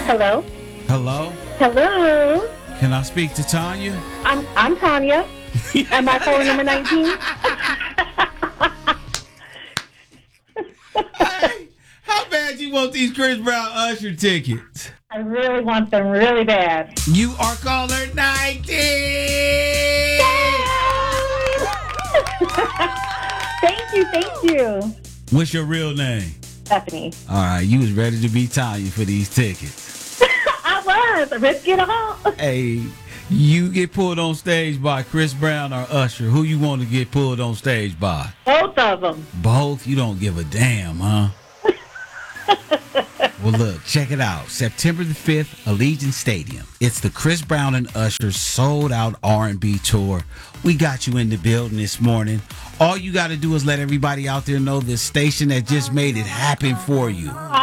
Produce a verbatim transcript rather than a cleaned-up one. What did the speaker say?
Hello? Hello? Hello? Can I speak to Tanya? I'm I'm Tanya. Am I calling number nineteen? Hey, how bad you want these Chris Brown Usher tickets? I really want them really bad. You are caller nineteen! Thank you, thank you. What's your real name? Stephanie. All right, you was ready to be Tanya for these tickets. I was. Let's get on. Hey, you get pulled on stage by Chris Brown or Usher. Who you want to get pulled on stage by? Both of them. Both? You don't give a damn, huh? Well, look, check it out. September the fifth, Allegiant Stadium. It's the Chris Brown and Usher sold-out R and B tour. We got you in the building this morning. All you got to do is let everybody out there know the station that just made it happen for you.